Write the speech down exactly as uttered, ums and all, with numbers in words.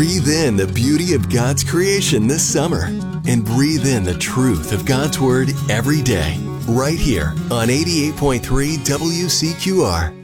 Breathe in the beauty of God's creation this summer and breathe in the truth of God's Word every day, right here on eighty-eight point three W C Q R.